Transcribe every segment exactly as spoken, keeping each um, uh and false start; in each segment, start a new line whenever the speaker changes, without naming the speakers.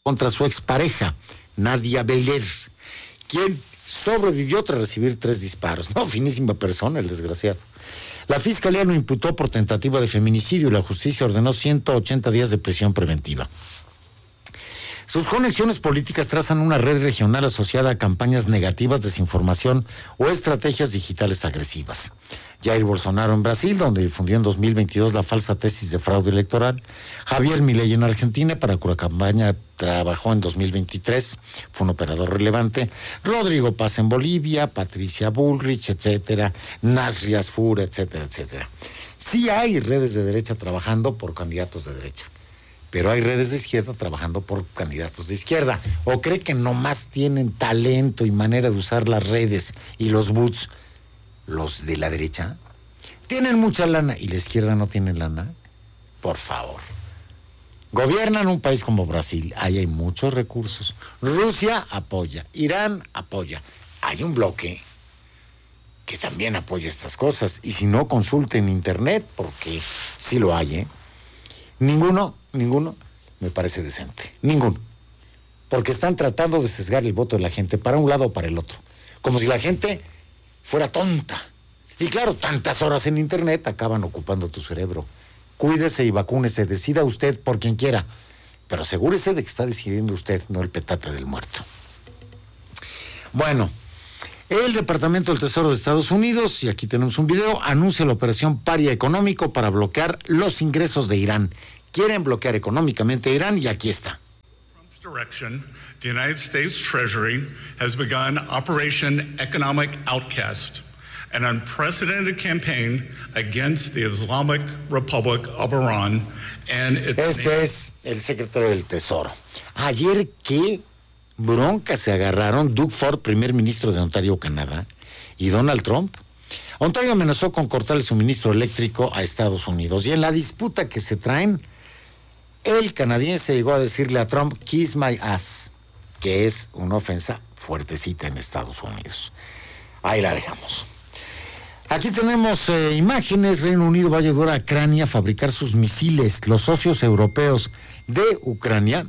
contra su expareja, Nadia Beler, quien sobrevivió tras recibir tres disparos. No, finísima persona, el desgraciado. La fiscalía lo imputó por tentativa de feminicidio y la justicia ordenó ciento ochenta días de prisión preventiva. Sus conexiones políticas trazan una red regional asociada a campañas negativas, desinformación o estrategias digitales agresivas. Jair Bolsonaro en Brasil, donde difundió en dos mil veintidós la falsa tesis de fraude electoral. Javier Milei en Argentina, para cuya campaña trabajó en dos mil veintitrés, fue un operador relevante. Rodrigo Paz en Bolivia, Patricia Bullrich, etcétera, Nasri Asfur, etcétera, etcétera. Sí hay redes de derecha trabajando por candidatos de derecha, pero hay redes de izquierda trabajando por candidatos de izquierda. ¿O cree que nomás tienen talento y manera de usar las redes y los bots los de la derecha? Tienen mucha lana y la izquierda no tiene lana. Por favor. Gobiernan un país como Brasil, ahí hay muchos recursos. Rusia apoya, Irán apoya. Hay un bloque que también apoya estas cosas. Y si no, consulten internet, porque sí lo hay, ¿eh? Ninguno, ninguno me parece decente. Ninguno. Porque están tratando de sesgar el voto de la gente para un lado o para el otro. Como si la gente fuera tonta. Y claro, tantas horas en internet acaban ocupando tu cerebro. Cuídese y vacúnese, decida usted por quien quiera, pero asegúrese de que está decidiendo usted, no el petate del muerto. Bueno, el Departamento del Tesoro de Estados Unidos, y aquí tenemos un video, anuncia la operación Paria Económico para bloquear los ingresos de Irán. Quieren bloquear económicamente a Irán y aquí está.
Trump's direction, the United States Treasury has begun Operation Economic Outcast, an unprecedented campaign against the Islamic Republic of Iran and its...
Este es el secretario del Tesoro. Ayer, qué bronca se agarraron Doug Ford, primer ministro de Ontario, Canadá, y Donald Trump. Ontario amenazó con cortar el suministro eléctrico a Estados Unidos, y en la disputa que se traen, el canadiense llegó a decirle a Trump, kiss my ass, que es una ofensa fuertecita en Estados Unidos. Ahí la dejamos. Aquí tenemos eh, imágenes. Reino Unido va a ayudar a Ucrania a fabricar sus misiles. Los socios europeos de Ucrania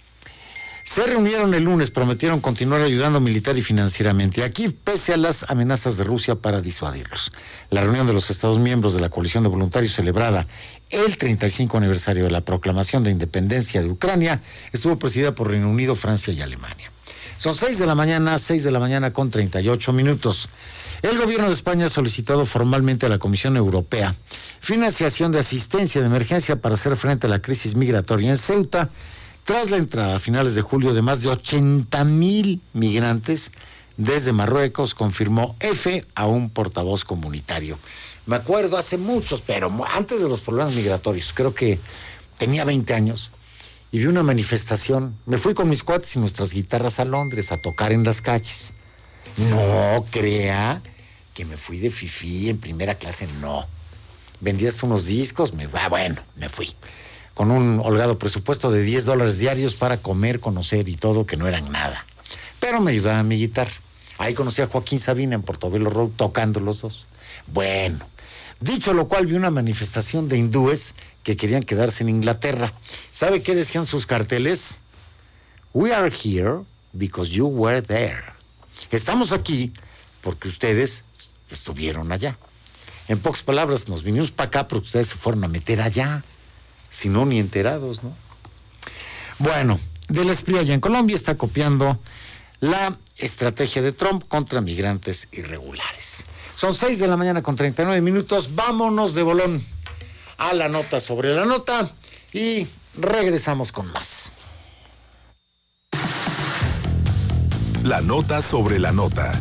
se reunieron el lunes, prometieron continuar ayudando militar y financieramente. Aquí, pese a las amenazas de Rusia para disuadirlos. La reunión de los Estados miembros de la coalición de voluntarios celebrada el treinta y cinco aniversario de la proclamación de independencia de Ucrania estuvo presidida por Reino Unido, Francia y Alemania. Son seis de la mañana, seis de la mañana con treinta y ocho minutos. El gobierno de España ha solicitado formalmente a la Comisión Europea financiación de asistencia de emergencia para hacer frente a la crisis migratoria en Ceuta, tras la entrada a finales de julio de más de ochenta mil migrantes desde Marruecos, confirmó F a un portavoz comunitario. Me acuerdo hace muchos, pero antes de los problemas migratorios, creo que tenía veinte años, y vi una manifestación. Me fui con mis cuates y nuestras guitarras a Londres a tocar en las calles. No crea que me fui de fifí en primera clase, no. Vendías unos discos, me ah, bueno, me fui. Con un holgado presupuesto de diez dólares diarios para comer, conocer y todo, que no eran nada. Pero me ayudaba mi guitarra. Ahí conocí a Joaquín Sabina en Portobelo Road tocando los dos. Bueno, dicho lo cual, vi una manifestación de hindúes que querían quedarse en Inglaterra. ¿Sabe qué decían sus carteles? We are here because you were there. Estamos aquí porque ustedes estuvieron allá. En pocas palabras, nos vinimos para acá porque ustedes se fueron a meter allá. Si no, ni enterados, ¿no? Bueno, del espía allá en Colombia está copiando la estrategia de Trump contra migrantes irregulares. Son seis de la mañana con treinta y nueve minutos. Vámonos de bolón a la nota sobre la nota y regresamos con más.
La nota sobre la nota.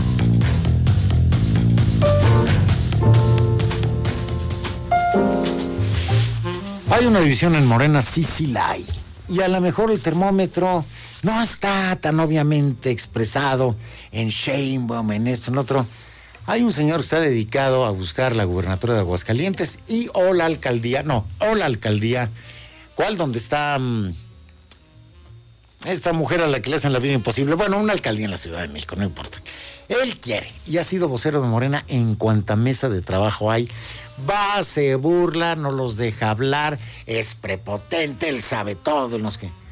Hay una división en Morena, sí, sí la hay. Y a lo mejor el termómetro no está tan obviamente expresado en Sheinbaum, en esto, en otro. Hay un señor que se ha dedicado a buscar la gubernatura de Aguascalientes y o la alcaldía, no, o la alcaldía, ¿cuál? Donde está um, esta mujer a la que le hacen la vida imposible. Bueno, una alcaldía en la Ciudad de México, no importa. Él quiere, y ha sido vocero de Morena en cuanta mesa de trabajo hay. Va, se burla, no los deja hablar, es prepotente, él sabe todo, no sé qué.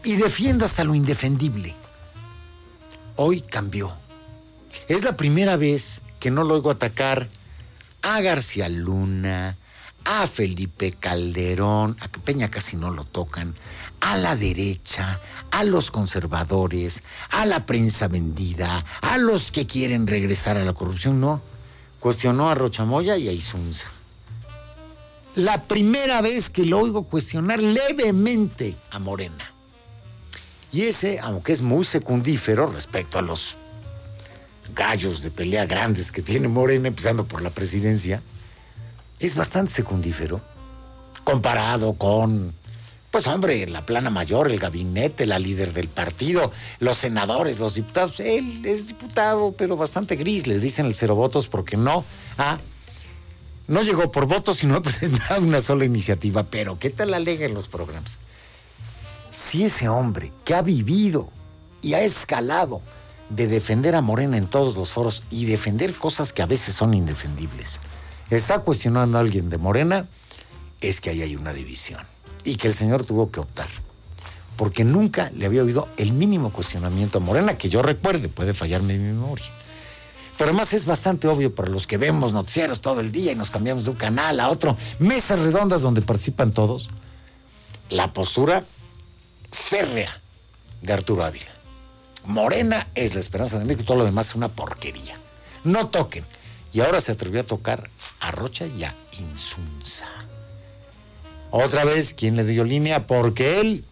y defiende hasta lo indefendible. Hoy cambió. Es la primera vez que no lo oigo atacar a García Luna, a Felipe Calderón, a Peña casi no lo tocan, a la derecha, a los conservadores, a la prensa vendida, a los que quieren regresar a la corrupción. No, cuestionó a Rocha Moya y a Insunza. La primera vez que lo oigo cuestionar levemente a Morena. Y ese, aunque es muy secundífero respecto a los gallos de pelea grandes que tiene Morena, empezando por la presidencia, es bastante secundífero comparado con, pues hombre, la plana mayor, el gabinete, la líder del partido, los senadores, los diputados. Él es diputado, pero bastante gris, les dicen el cero votos porque no ha... No llegó por votos y no ha presentado una sola iniciativa, pero ¿qué tal alega en los programas? Si ese hombre que ha vivido y ha escalado de defender a Morena en todos los foros y defender cosas que a veces son indefendibles, está cuestionando a alguien de Morena, es que ahí hay una división y que el señor tuvo que optar, porque nunca le había oído el mínimo cuestionamiento a Morena, que yo recuerde, puede fallarme mi memoria. Pero además es bastante obvio para los que vemos noticieros todo el día y nos cambiamos de un canal a otro, mesas redondas donde participan todos, la postura férrea de Arturo Ávila. Morena es la esperanza de México y todo lo demás es una porquería. No toquen. Y ahora se atrevió a tocar a Rocha y a Insunza. Otra vez, ¿quién le dio línea? Porque él